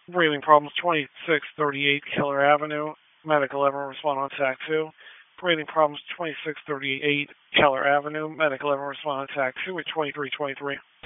Breathing problems, 2638 Keller Avenue. Medic 11, respond on TAC 2. Breathing problems, 2638 Keller Avenue. Medic 11, respond on TAC 2 at 2323.